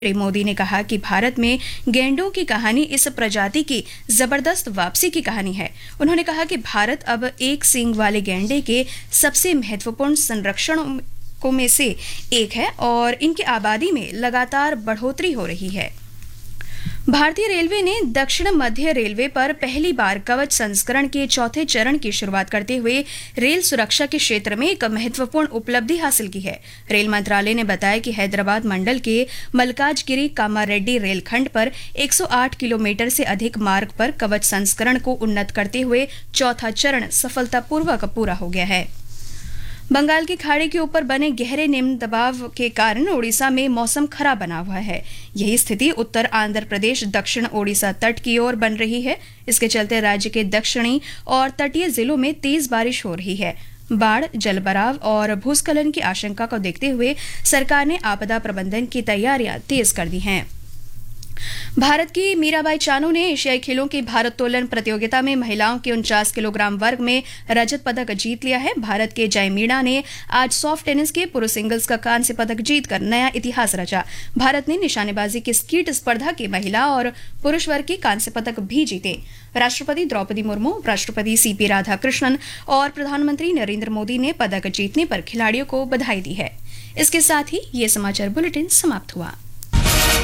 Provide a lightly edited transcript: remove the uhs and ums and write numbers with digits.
श्री मोदी ने कहा कि भारत में गैंडों की कहानी इस प्रजाति की जबरदस्त वापसी की कहानी है। उन्होंने कहा कि भारत अब एक सींग वाले गैंडे के सबसे महत्वपूर्ण संरक्षकों में से एक है और इनकी आबादी में लगातार बढ़ोतरी हो रही है। भारतीय रेलवे ने दक्षिण मध्य रेलवे पर पहली बार कवच संस्करण के चौथे चरण की शुरुआत करते हुए रेल सुरक्षा के क्षेत्र में एक महत्वपूर्ण उपलब्धि हासिल की है। रेल मंत्रालय ने बताया कि हैदराबाद मंडल के मल्काजगिरी कामारेड्डी रेलखंड पर 108 किलोमीटर से अधिक मार्ग पर कवच संस्करण को उन्नत करते हुए चौथा चरण सफलतापूर्वक पूरा हो गया है। बंगाल की खाड़ी के ऊपर बने गहरे निम्न दबाव के कारण ओडिशा में मौसम खराब बना हुआ है। यही स्थिति उत्तर आंध्र प्रदेश दक्षिण ओडिशा तट की ओर बन रही है। इसके चलते राज्य के दक्षिणी और तटीय जिलों में तेज बारिश हो रही है। बाढ़, जलभराव और भूस्खलन की आशंका को देखते हुए सरकार ने आपदा प्रबंधन की तैयारियां तेज कर दी हैं। भारत की मीराबाई चानू ने एशियाई खेलों की भारोत्तोलन प्रतियोगिता में महिलाओं के 49 किलोग्राम वर्ग में रजत पदक जीत लिया है। भारत के जय मीणा ने आज सॉफ्ट टेनिस के पुरुष सिंगल्स का कांस्य पदक जीतकर नया इतिहास रचा। भारत ने निशानेबाजी की स्कीट स्पर्धा के महिला और पुरुष वर्ग के कांस्य पदक भी जीते। राष्ट्रपति द्रौपदी मुर्मू, उपराष्ट्रपति सीपी राधाकृष्णन और प्रधानमंत्री नरेंद्र मोदी ने पदक जीतने पर खिलाड़ियों को बधाई दी है। इसके साथ ही ये समाचार बुलेटिन समाप्त हुआ।